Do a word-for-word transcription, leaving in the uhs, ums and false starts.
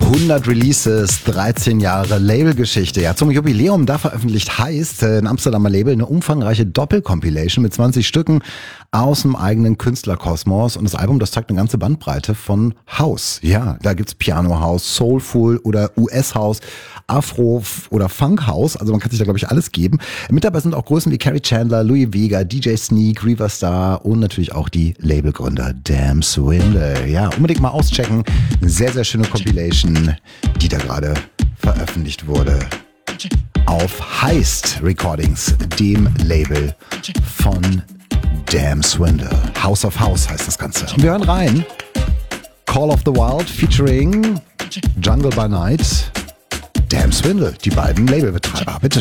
hundert Releases, dreizehn Jahre Labelgeschichte. Ja, zum Jubiläum da veröffentlicht Heist, ein Amsterdamer Label, eine umfangreiche Doppelcompilation mit zwanzig Stücken aus dem eigenen Künstlerkosmos. Und das Album, das zeigt eine ganze Bandbreite von House. Ja, da gibt's Piano House, Soulful oder U S House, Afro oder Funk House. Also man kann sich da, glaube ich, alles geben. Mit dabei sind auch Größen wie Carrie Chandler, Louis Vega, D J Sneak, Riva Starr und natürlich auch die Labelgründer Damn Swindle. Ja, unbedingt mal auschecken. Eine sehr, sehr schöne Compilation, die da gerade veröffentlicht wurde. Auf Heist Recordings, dem Label von Damn Swindle. House of House heißt das Ganze. Und wir hören rein. Call of the Wild featuring Jungle by Night. Damn Swindle, die beiden Labelbetreiber. Bitte.